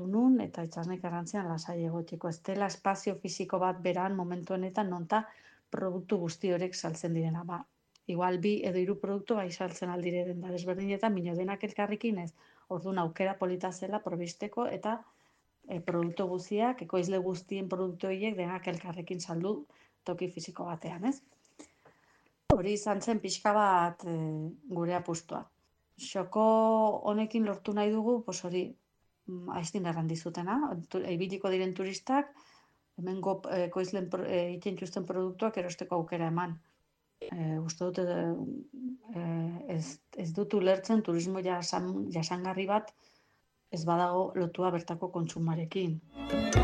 pentsatu nun, eta itxasnek errantzian lasai egoteko. Ez dela espazio fisiko bat beran momentu honetan nonta produktu guzti horiek saltzen direna. Ba, igual 2 edo 3 produktu bai saltzen aldire denda desberdinetan, bino denak elkarrekin ez. Orduan aukera polita zela probisteko eta produktu guztiak, ekoizle guztien produktu horiek denak elkarrekin saldu toki fisiko batean, ez? Hori izan zen pixka bat gure apustua. Xoko honekin lortu nahi dugu, hori, aiztin errandizutena, ibiliko diren turistak, hemengo ekoizlen egiten txusten produktuak erosteko aukera eman. Uste dut ez dut ulertzen turismo jasangarri bat ez badago lotua bertako kontsumarekin.